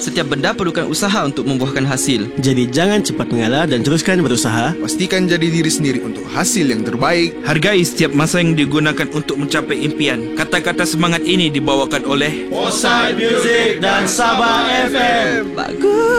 Setiap benda perlukan usaha untuk membuahkan hasil. Jadi jangan cepat mengalah dan teruskan berusaha. Pastikan jadi diri sendiri untuk hasil yang terbaik. Hargai setiap masa yang digunakan untuk mencapai impian. Kata-kata semangat ini dibawakan oleh Foresight Music dan Sabah FM. Bagus.